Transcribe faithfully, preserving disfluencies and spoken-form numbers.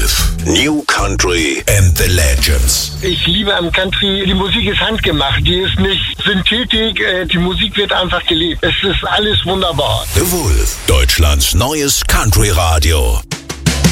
Wolf. New Country and the Legends. Ich liebe am Country, die Musik ist handgemacht, die ist nicht Synthetik, äh, die Musik wird einfach gelebt. Es ist alles wunderbar. The Wolf, Deutschlands neues Country-Radio.